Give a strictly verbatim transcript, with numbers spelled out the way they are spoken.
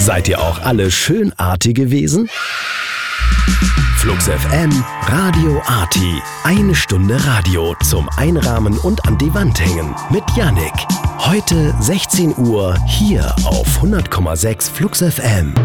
Seid ihr auch alle schönartige Wesen? Flux F M, Radio Arti. Eine Stunde Radio zum Einrahmen und an die Wand hängen mit Yannick. Heute sechzehn Uhr hier auf hundert Komma sechs Flux F M.